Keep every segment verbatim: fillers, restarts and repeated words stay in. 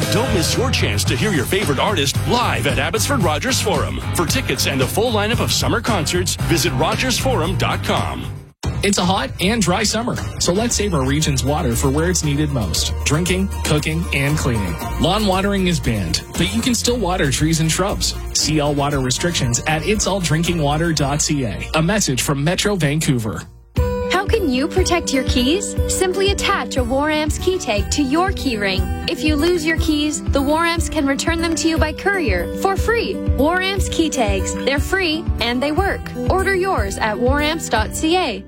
Don't miss your chance to hear your favorite artist live at Abbotsford Rogers Forum. For tickets and a full lineup of summer concerts, visit rogers forum dot com. It's a hot and dry summer, so let's save our region's water for where it's needed most. Drinking, cooking, and cleaning. Lawn watering is banned, but you can still water trees and shrubs. See all water restrictions at its all drinking water dot c a. A message from Metro Vancouver. How can you protect your keys? Simply attach a Waramps key tag to your key ring. If you lose your keys, the Waramps can return them to you by courier for free. Waramps key tags. They're free and they work. Order yours at waramps dot c a.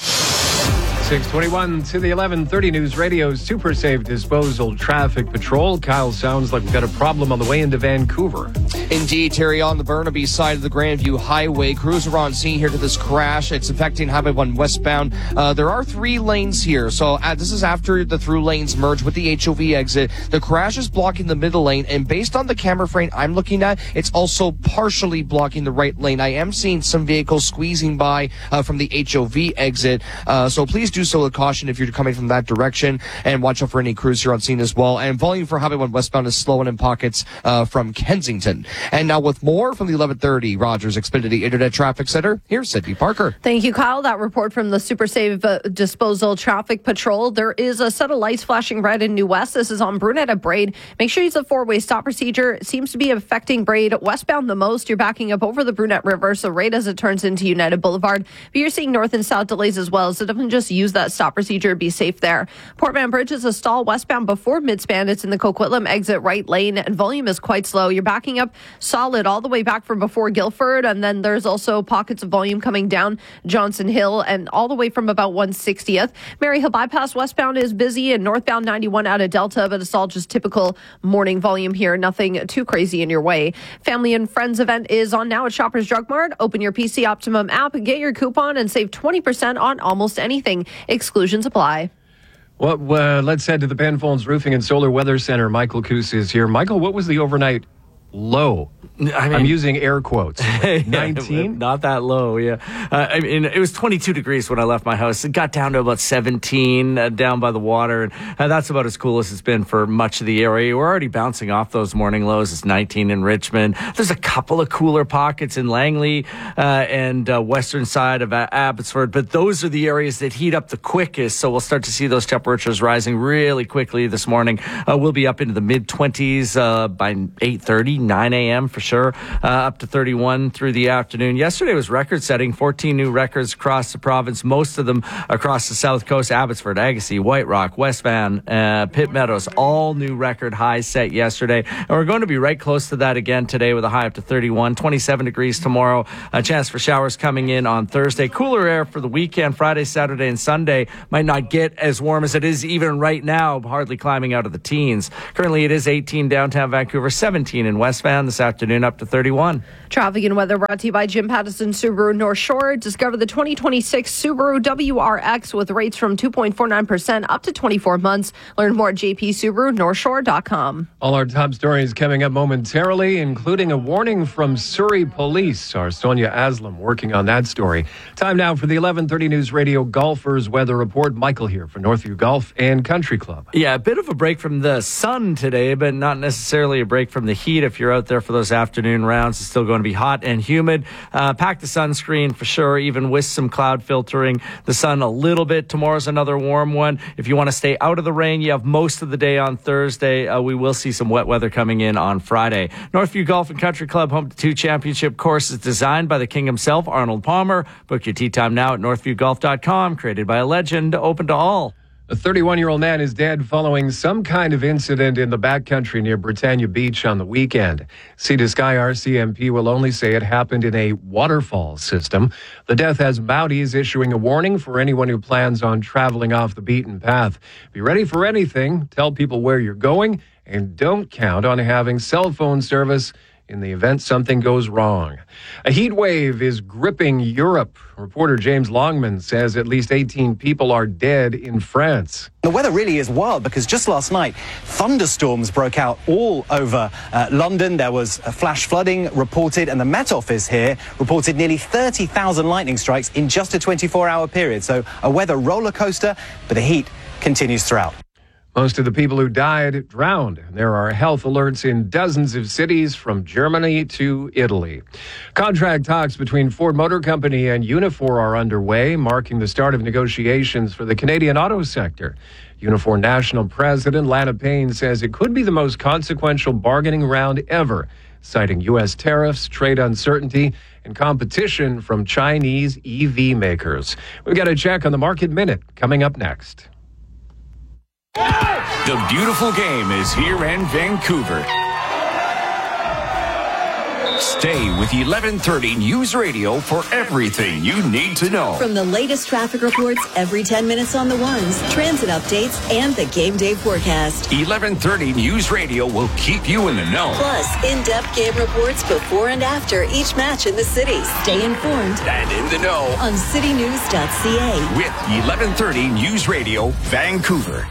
six twenty-one to the eleven thirty News Radio's Super Safe Disposal Traffic Patrol. Kyle, sounds like we've got a problem on the way into Vancouver. Indeed, Terry, on the Burnaby side of the Grandview Highway. Crews are on scene here to this crash. It's affecting Highway one westbound. Uh, there are three lanes here. So uh, this is after the through lanes merge with the H O V exit. The crash is blocking the middle lane. And based on the camera frame I'm looking at, it's also partially blocking the right lane. I am seeing some vehicles squeezing by uh, from the H O V exit. Uh, so please do so with caution if you're coming from that direction, and watch out for any crews here on scene as well. And volume for Highway one westbound is slowing in pockets uh, from Kensington. And now with more from the eleven thirty Rogers Xfinity Internet Traffic Center, here's Sydney Parker. Thank you, Kyle. That report from the Super Safe uh, Disposal Traffic Patrol. There is a set of lights flashing red in New West. This is on Brunette at Braid. Make sure you use a four-way stop procedure. It seems to be affecting Braid westbound the most. You're backing up over the Brunette River, so right as it turns into United Boulevard. But you're seeing north and south delays as well, so definitely just use that stop procedure. Be safe there. Portman Bridge is a stall westbound before Midspan. It's in the Coquitlam exit right lane, and volume is quite slow. You're backing up solid all the way back from before Guildford, and then there's also pockets of volume coming down Johnson Hill and all the way from about one sixtieth. Maryhill Bypass westbound is busy, and northbound ninety-one out of Delta, but it's all just typical morning volume here. Nothing too crazy in your way. Family and Friends event is on now at Shoppers Drug Mart. Open your P C Optimum app, get your coupon, and save twenty percent on almost anything. Exclusions apply. Well, uh, let's head to the Penfolds Roofing and Solar Weather Center. Michael Coos is here. Michael, what was the overnight low? I mean, I'm using air quotes. nineteen? Yeah, not that low, yeah. Uh, I mean, it was twenty-two degrees when I left my house. It got down to about seventeen uh, down by the water, and uh, that's about as cool as it's been for much of the area. We're already bouncing off those morning lows. It's nineteen in Richmond. There's a couple of cooler pockets in Langley uh, and uh, western side of uh, Abbotsford, but those are the areas that heat up the quickest, so we'll start to see those temperatures rising really quickly this morning. Uh, we'll be up into the mid-twenties uh, by eight thirty, nine a.m. for sure, uh, up to thirty-one through the afternoon. Yesterday was record-setting, fourteen new records across the province, most of them across the south coast. Abbotsford, Agassiz, White Rock, West Van, uh, Pitt Meadows, all new record highs set yesterday. And we're going to be right close to that again today with a high up to thirty-one, twenty-seven degrees tomorrow. A chance for showers coming in on Thursday. Cooler air for the weekend, Friday, Saturday, and Sunday. Might not get as warm as it is even right now, hardly climbing out of the teens. Currently, it is eighteen downtown Vancouver, seventeen in West Van. This afternoon up to thirty-one. Traffic and weather brought to you by Jim Pattison Subaru North Shore. Discover the twenty twenty-six Subaru W R X with rates from two point four nine percent up to twenty-four months. Learn more at j p subaru north shore dot com. All our top stories coming up momentarily, including a warning from Surrey Police. Our Sonia Aslam working on that story. Time now for the eleven thirty News Radio Golfers Weather Report. Michael here for Northview Golf and Country Club. Yeah, a bit of a break from the sun today, but not necessarily a break from the heat. If you're out there for those afternoon rounds, it's still going to be hot and humid. Uh, pack the sunscreen for sure, even with some cloud filtering the sun a little bit. Tomorrow's another warm one. If you want to stay out of the rain, you have most of the day on Thursday. Uh, we will see some wet weather coming in on Friday. Northview Golf and Country Club, home to two championship courses designed by the king himself, Arnold Palmer. Book your tee time now at northview golf dot com. Created by a legend, open to all. A thirty-one-year-old man is dead following some kind of incident in the backcountry near Britannia Beach on the weekend. Sea to Sky R C M P will only say it happened in a waterfall system. The death has Mounties issuing a warning for anyone who plans on traveling off the beaten path. Be ready for anything, tell people where you're going, and don't count on having cell phone service in the event something goes wrong. A heat wave is gripping Europe. Reporter James Longman says at least eighteen people are dead in France. The weather really is wild because just last night, thunderstorms broke out all over uh, London. There was a flash flooding reported, and the Met Office here reported nearly thirty thousand lightning strikes in just a twenty-four hour period. So a weather roller coaster, but the heat continues throughout. Most of the people who died drowned. There are health alerts in dozens of cities from Germany to Italy. Contract talks between Ford Motor Company and Unifor are underway, marking the start of negotiations for the Canadian auto sector. Unifor National President Lana Payne says it could be the most consequential bargaining round ever, citing U S tariffs, trade uncertainty, and competition from Chinese E V makers. We've got a check on the Market Minute coming up next. The beautiful game is here in Vancouver. Stay with eleven thirty News Radio for everything you need to know. From the latest traffic reports every ten minutes on the ones, transit updates, and the game day forecast. eleven thirty News Radio will keep you in the know. Plus, in-depth game reports before and after each match in the city. Stay informed And in the know on city news dot c a. with eleven thirty News Radio, Vancouver.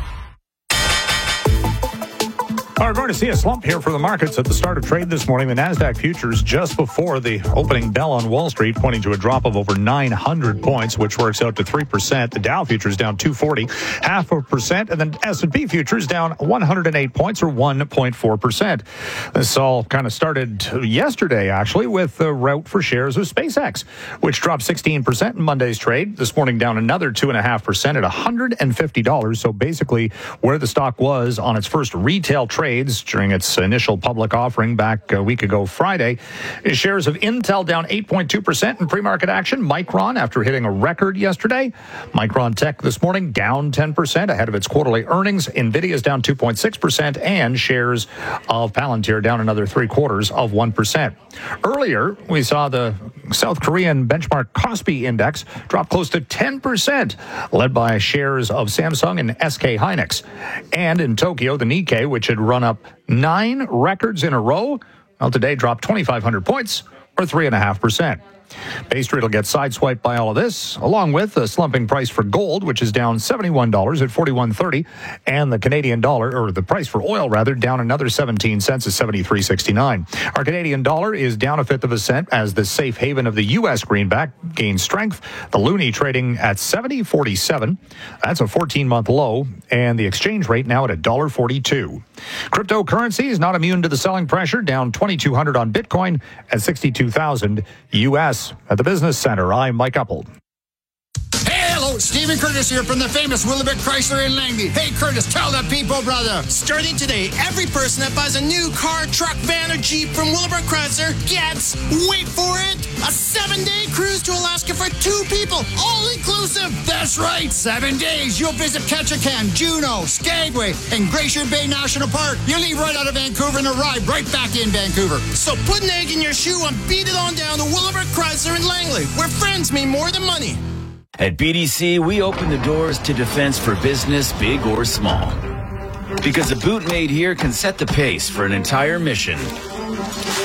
We're going to see a slump here for the markets at the start of trade this morning. The NASDAQ futures just before the opening bell on Wall Street pointing to a drop of over nine hundred points, which works out to three percent. The Dow futures down two forty, half a percent, and then S and P futures down one hundred eight points or one point four percent. This all kind of started yesterday, actually, with the rout for shares of SpaceX, which dropped sixteen percent in Monday's trade. This morning down another two point five percent at one hundred fifty dollars. So basically where the stock was on its first retail trade during its initial public offering back a week ago Friday. Shares of Intel down eight point two percent in pre-market action. Micron, after hitting a record yesterday. Micron Tech this morning down ten percent ahead of its quarterly earnings. Nvidia is down two point six percent, and shares of Palantir down another three quarters of one percent. Earlier, we saw the South Korean benchmark Kospi index drop close to ten percent, led by shares of Samsung and S K Hynix. And in Tokyo, the Nikkei, which had run up nine records in a row, well, today dropped twenty-five hundred points or three point five percent. Bay Street will get sideswiped by all of this, along with a slumping price for gold, which is down seventy-one dollars at forty-one thirty, and the Canadian dollar, or the price for oil rather, down another seventeen cents at seventy-three sixty-nine. Our Canadian dollar is down a fifth of a cent as the safe haven of the U S greenback gains strength. The loonie trading at seventy forty-seven. That's a fourteen-month low, and the exchange rate now at one dollar forty-two. Cryptocurrency is not immune to the selling pressure, down twenty-two hundred on Bitcoin at sixty-two thousand U S. At the Business Center, I'm Mike Uppold. Hello, Stephen Curtis here from the famous Willowbrook Chrysler in Langley. Hey, Curtis, tell the people, brother. Starting today, every person that buys a new car, truck, van, or Jeep from Willowbrook Chrysler gets, wait for it, a seven-day cruise to Alaska for two people, all inclusive. That's right, seven days. You'll visit Ketchikan, Juneau, Skagway, and Glacier Bay National Park. You leave right out of Vancouver and arrive right back in Vancouver. So put an egg in your shoe and beat it on down to Willowbrook Chrysler in Langley, where friends mean more than money. At B D C, we open the doors to defense for business, big or small. Because a boot made here can set the pace for an entire mission.